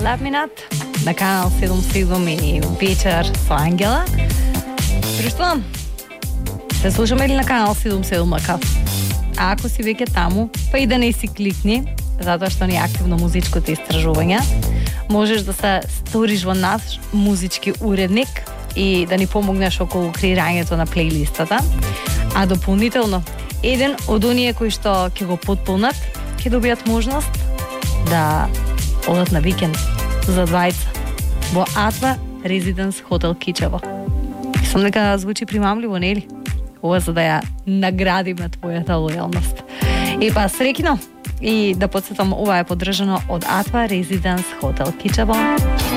Lepminat на канал 77 и вечер со Ангела. Друштво, се слушаме ли на канал 77 МК? А ако си веќе таму, па и да не си кликни, затоа што ни е активно музичкото истражување, можеш да се сториш во наш музички уредник и да ни помогнеш околу креирањето на плейлистата. А дополнително, еден од оние кои што ќе го потполнат, ќе добијат можност да одат на викенд за двајца во Атва Residence Hotel Кичево. Сум дека звучи примамливо, нели? Ова за да ја наградиме твојата лојалност. И па среќно, и да подсетам, ова е поддржано од Атва Residence Hotel Кичево.